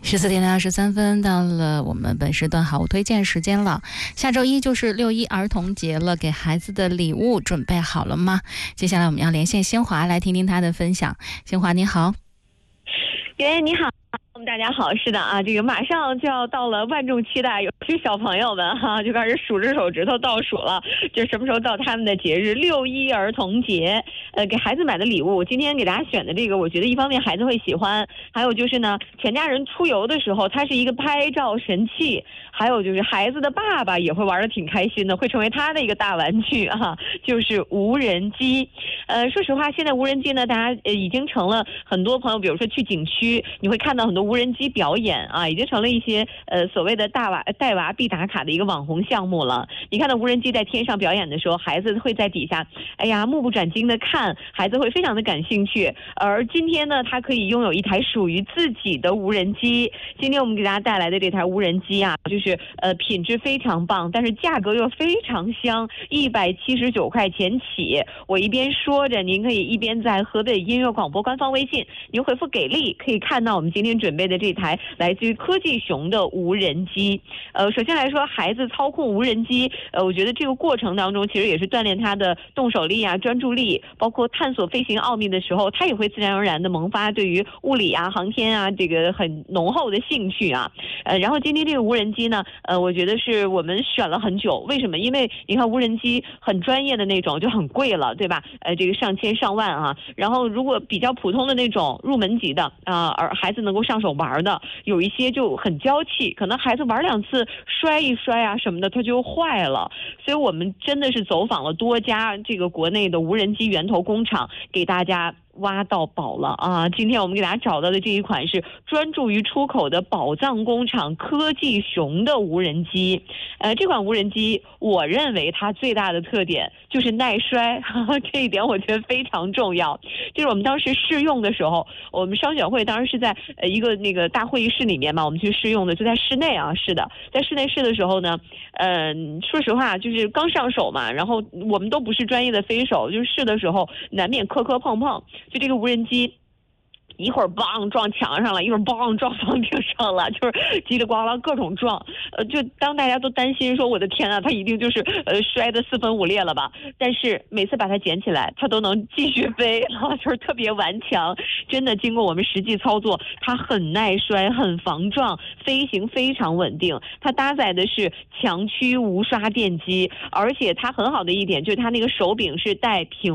14:23，到了我们本时段好物推荐时间了。下周一就是6·1儿童节了，给孩子的礼物准备好了吗？接下来我们要连线新华来听听他的分享。新华你好。 你好，大家好。是的啊，这个马上就要到了万众期待，有些小朋友们就开始数着手指头倒数了，就什么时候到他们的节日6·1儿童节。给孩子买的礼物，今天给大家选的这个，我觉得一方面孩子会喜欢，还有就是呢，全家人出游的时候，它是一个拍照神器，还有就是孩子的爸爸也会玩得挺开心的，会成为他的一个大玩具就是无人机。说实话，现在无人机呢，大家已经成了很多朋友，比如说去景区，你会看到很多无人机表演已经成了一些所谓的带娃必打卡的一个网红项目了。你看到无人机在天上表演的时候，孩子会在底下，目不转睛的看，孩子会非常的感兴趣。而今天呢，他可以拥有一台属于自己的无人机。今天我们给大家带来的这台无人机就是品质非常棒，但是价格又非常香，179块钱起。我一边说着，您可以一边在河北音乐广播官方微信，您回复给力，可以看到我们今天准备的这台来自于科技熊的无人机。首先来说，孩子操控无人机，我觉得这个过程当中其实也是锻炼他的动手力专注力，包括探索飞行奥秘的时候，他也会自然而然的萌发对于物理航天这个很浓厚的兴趣然后今天这个无人机呢，我觉得是我们选了很久。为什么？因为你看无人机很专业的那种就很贵了，对吧？这个上千上万然后如果比较普通的那种入门级的而孩子能够上手玩的，有一些就很娇气，可能孩子玩2次摔一摔什么的，它就坏了。所以我们真的是走访了多家这个国内的无人机源头工厂，给大家挖到宝了今天我们给大家找到的这一款是专注于出口的宝藏工厂科技熊的无人机。这款无人机我认为它最大的特点就是耐摔这一点我觉得非常重要。就是我们当时试用的时候，我们商选会当时是在一个那个大会议室里面嘛，我们去试用的，就在室内是的，在室内试的时候呢，说实话就是刚上手嘛，然后我们都不是专业的飞手，就是试的时候难免磕磕碰碰，就这个无人机一会儿梆撞墙上了，一会儿梆撞房顶上了，就是叽里呱啦各种撞。就当大家都担心说我的天它一定就是摔得4分5裂了吧，但是每次把它捡起来它都能继续飞就是特别顽强。真的经过我们实际操作，它很耐摔，很防撞，飞行非常稳定。它搭载的是强驱无刷电机，而且它很好的一点就是它那个手柄是带屏